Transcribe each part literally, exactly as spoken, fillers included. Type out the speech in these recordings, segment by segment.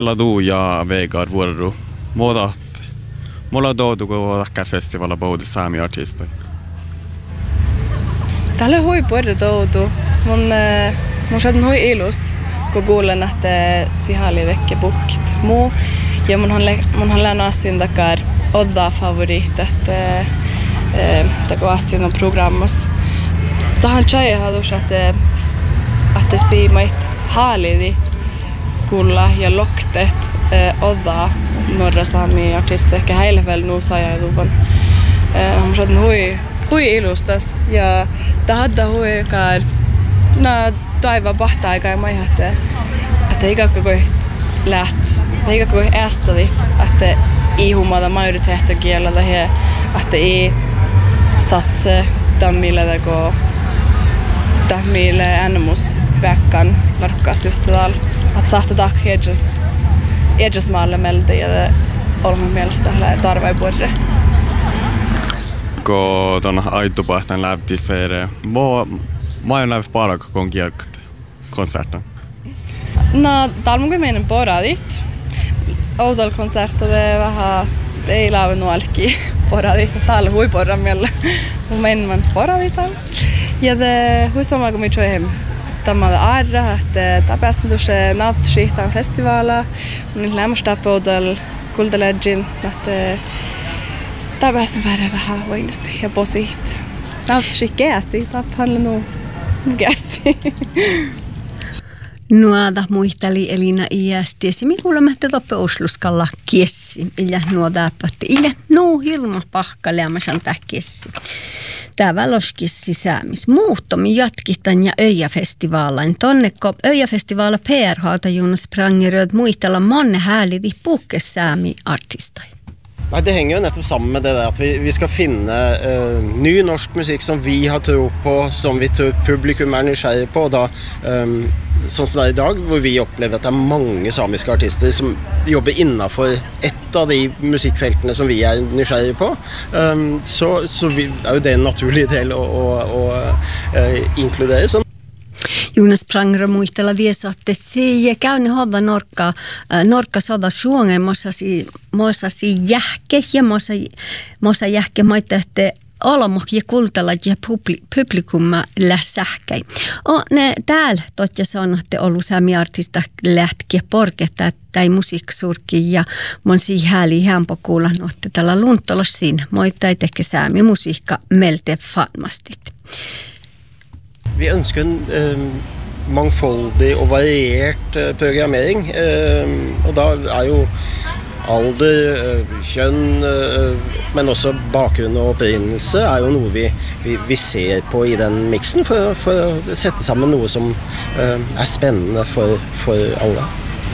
Ladu ja Veigar vuorodu. Muodat. Mulla toutu, kun ehkä festivala puhuti saami artistoja. Täällä on hui puhuta toutu. Mun, mun saadun hui ilus, kun kuulen, että sihali tekke puhkit muu. Ja munhan, munhan läänä asian takar odda favorit, että kun asian on programmas. Tähän tjäjä haluus, että että siimait haalidi kuulla ja loktet odda norra saami artister, ehkä heille vielä nuusa ja luvan. Mun saadun hui hui ilustas ja tahadda hui kar na taiva pahta-aika ja mä ihahte, että ikakka kui läht, että ikakka kui ästadit, että ei huomata majoriteettikielellä ja että ei satse tammille teko tammille ennemus päkkän narkkas just täällä, että sahta takk edges edges maalle meldi ja olemme mielestä tarvai puolelle. Kun tuon aitupahtan läptisseire, mä oon näin paraka kun kielkat konserten. No, täällä mun meidän poradit. Outolla konsertilla vähän ei laavu nuolki poradit. Täällä hui poramilla. Mun meidän poradit on. Ja det hui sama kun me tjoihin tämä arra, että tapasin tuossa nauttisihtaan festivaala. Mun lämmästä poudella kultalegin, että tapasin vähän voinosti ja posit. Nauttisih käsi, tapalla nuu käsi. Nuoda muisteli Elina iästiesi. Mi kuulemme, että toppe Osluskalla kiessi. Illä nuoda patti. Illä nuu hirma pahka lämmäsän tää kiessi. Tää väloskis sisäämis. Muuttomi jatkitan ja Öijä-festivaalain. Tonnekko Öijä-festivaala P R-haalta Jonas Prangeröd muistella monne häälidi puhkessäämi artistai. Nei, det henger jo nettopp sammen med det der at vi, vi skal finne uh, ny norsk musikk som vi har tro på, som vi tror publikum er nysgjerrig på. Da, um, sånn som det er i dag, hvor vi opplever at det er mange samiske artister som jobber innenfor ett av de musikkfeltene som vi er nysgjerrig på. Um, så så vi, er jo det en naturlig del å, å, å uh, inkludere. Sånn. Jonas Prangeröd muistella viesa, että se ja käynni hova norkka, norkka soda suongen mossasi, mossasi jähke ja mossa, mossa jähke maita, että olamoh ja kultalla ja publikumma lässähkäi. O ne täällä totja sanoo, että ollut säämi artista lähtkiä porketta, tai musiikkisurkki ja mon siihen hääli hämpö kuulla, että tällä luntolos siinä, moita ei teke säämi musiikka melte fanmastit. Vi ønsker en eh, mangfoldig og variert eh, programmering, eh, og da er jo alder, eh, kjønn, eh, men også bakgrunn og opprinnelse er jo noe vi, vi, vi ser på i den miksen for, for å sette sammen noe som eh, er spennende for, for alle.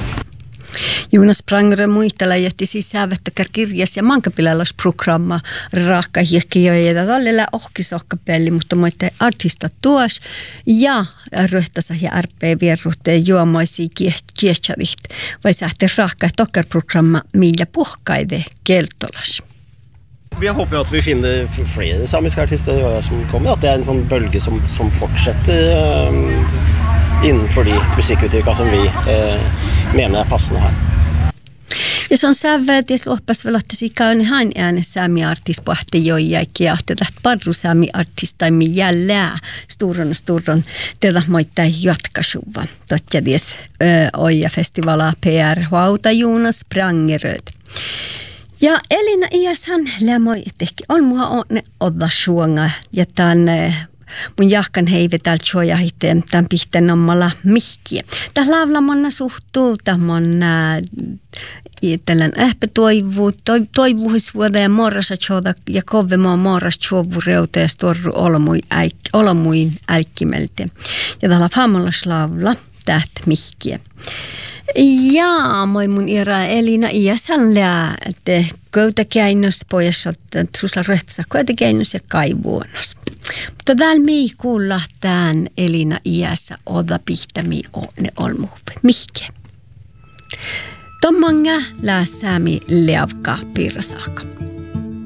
Jonas Prangeröd muistella jätti sisäävättäkär kirjas ja mankapilalas programma raakka hiekkijoja ja tällä ohkisokkapelli, mutta moitte artista tuos ja ryhtänsä ja R P vierruhteen juomaisia kiehtävät. Vai sähti raakka tokkar programma millä puhkaide keltolas. Vi håper at vi finner flere samiske artister i året som kommer, at det er en sånn bølge som, som fortsetter um, innenfor de musikkuttrykkene som vi eh, mener er passende her. Ja se on sävä, että jos loppas velottaisi käyn hän äänessä säämi artist pohti joijaikki ja että parru säämi artistaimi jällää sturron sturron tätä moittaa jatkasuva. Totta ties Oija festivala P R Hauta Jonas Prangeröd. Ja Elina iäshän lämoi tehki on mua onne odda suonga ja tämän mun jahkan heive täältä suoja hiteen tämän pihten ommalla mihkiä. Tämä laavlamanna suhtuu tämän tällän ähpä toivuu, toivuhisvuoda ja morrasa tjoda ja kovemaa morras tjovu reuta ja storru olomuin älkkimelte. Ja tällä fammallas laavla täht mihkiä. Ja moi mun ira Elina iäsällä, että köytäkäinnös pojassa, että sulla röhtsä köytäkäinnös ja kaivuonas. Mutta täällä me ei kuulla tämän Elina iässä oda pihtämi ne olmuhve. Mihke? Tommanga lää säämi leavka piirasaaka.